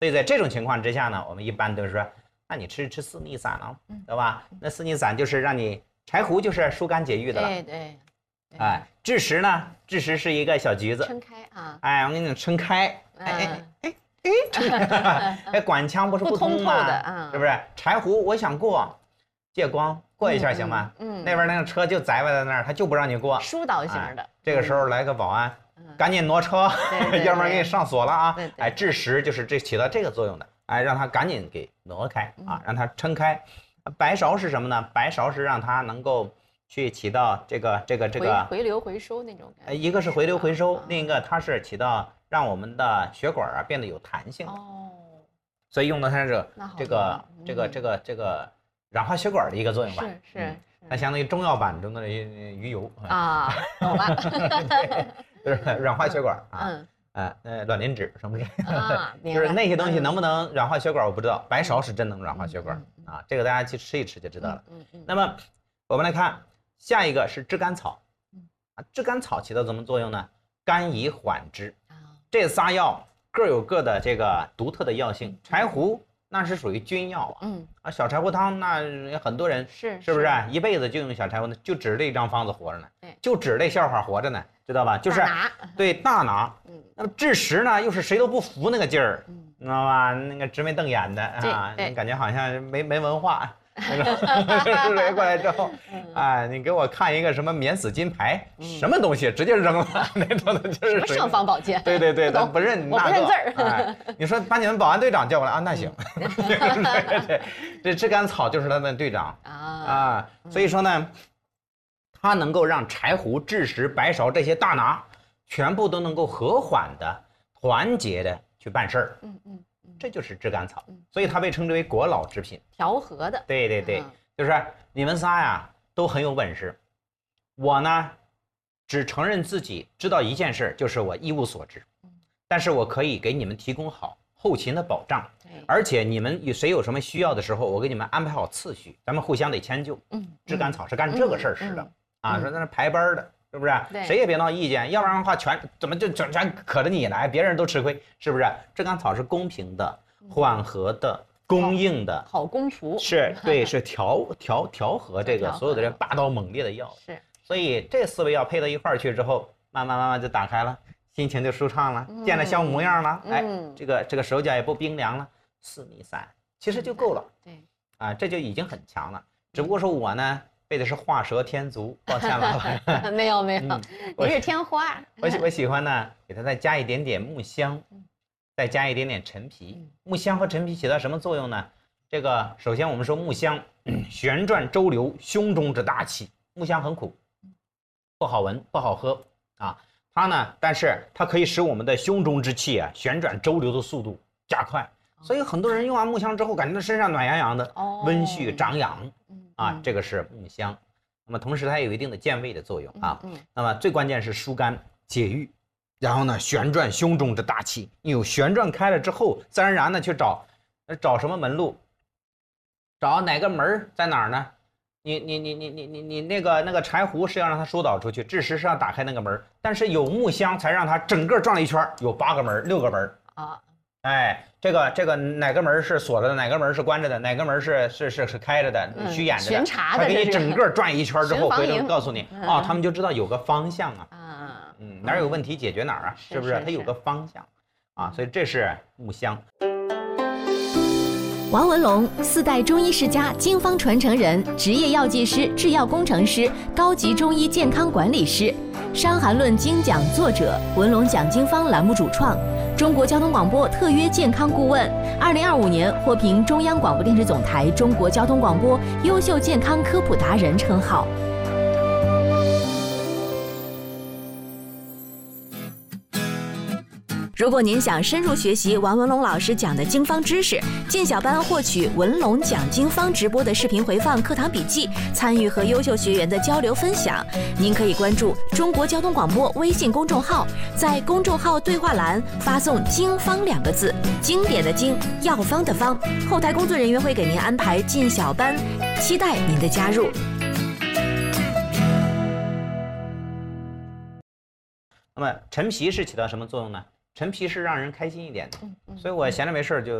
所以在这种情况之下呢，我们一般都是说，那你吃四逆散了，对吧？那四逆散就是让你柴胡就是疏肝解郁的了。 对。 哎，枳实呢？枳实是一个小橘子， 撑开啊！ 哎，我跟你讲，撑开，撑开，哎，管腔不是不通吗？是不是？柴胡我想过，借光过一下行吗？那边那个车就栽在那儿，他就不让你过， 疏导型的。 这个时候来个保安，赶紧挪车，要不然给你上锁了啊！哎，枳实就是起到这个作用的，哎，让它赶紧给挪开啊，让它撑开。白芍是什么呢？白芍是让它能够去起到这个回流回收那种感觉。 一个是回流回收，另一个它是起到让我们的血管啊变得有弹性的。所以用的它是这个软化血管的一个作用吧。 是。 它相当于中药版中的鱼油啊，懂了。 就是软化血管啊。卵磷脂什么之类的，就是那些东西能不能软化血管我不知道，白芍是真能软化血管啊，这个大家去吃一吃就知道了。那么我们来看下一个是炙甘草，炙甘草起到什么作用呢？甘以缓之。这仨药各有各的这个独特的药性。柴胡那是属于君药小柴胡汤那很多人是不是一辈子就用小柴胡呢？就指这张方子活着呢，就指这笑话活着呢，知道吧？就是对大拿。那么枳实呢，又是谁都不服那个劲儿，知道吧？那个直眉瞪眼的啊，你感觉好像没文化。过来之后，哎，你给我看一个什么免死金牌，什么东西直接扔了那种的，就是尚方宝剑。 对，咱不认那个， 我不认字儿。 你说把你们保安队长叫过来啊，那行。这炙甘草就是他们队长啊，所以说呢，它能够让柴胡、枳实、白芍这些大拿全部都能够和缓的、团结的去办事儿。这就是炙甘草，所以它被称之为国老之品， 调和的。 对，就是你们仨呀都很有本事，我呢只承认自己知道一件事，就是我一无所知，但是我可以给你们提供好后勤的保障，而且你们谁有什么需要的时候，我给你们安排好次序，咱们互相得迁就。炙甘草是干这个事儿使的说在那排班的。是不是？谁也别闹意见，要不然的话怎么就全可着你来，别人都吃亏，是不是？炙甘草是公平的、缓和的、供应的好功夫， 是调和这个所有的人霸道猛烈的药。所以这4味药配到一块儿去之后，慢慢就打开了，心情就舒畅了，见了笑模样了，哎，这个手脚也不冰凉了，四逆散其实就够了。这就已经很强了。只不过说我呢。背的是画蛇添足，抱歉了。 没有，你是添花。 我喜欢呢，给它再加一点点木香，再加一点点陈皮。木香和陈皮起到什么作用呢？这个首先我们说木香旋转周流，胸中之大气。木香很苦，不好闻，不好喝啊。它呢，但是它可以使我们的胸中之气旋转周流的速度加快。所以很多人用完木香之后，感觉身上暖洋洋的，温煦张扬。这个是木香，那么同时它有一定的健胃的作用那么最关键是疏肝解郁，然后呢旋转胸中之大气，你有旋转开了之后，自然而然的去找什么门路，找哪个门在哪儿呢？你那个柴胡是要让它疏导出去，枳实是要打开那个门，但是有木香才让它整个转了一圈，有8个门、6个门哎，这个哪个门是锁着的，哪个门是关着的，哪个门是开着的，虚掩着的， 巡查的， 他给你整个转一圈之后，回头告诉你他们就知道有个方向哪有问题解决哪儿是不是？它有个方向所以这是木香。 王文龙4代中医世家，经方传承人，职业药剂师、制药工程师，高级中医健康管理师，《伤寒论》精讲作者，文龙讲经方栏目主创，中国交通广播特约健康顾问，2025年获评中央广播电视总台中国交通广播优秀健康科普达人称号。如果您想深入学习王文龙老师讲的经方知识，进小班获取文龙讲经方直播的视频回放、课堂笔记，参与和优秀学员的交流分享，您可以关注中国交通广播微信公众号，在公众号对话栏发送“经方”2个字，经典的经，药方的方，后台工作人员会给您安排进小班，期待您的加入。 那么陈皮是起到什么作用呢？ 陈皮是让人开心一点的， 嗯所以我闲着没事儿就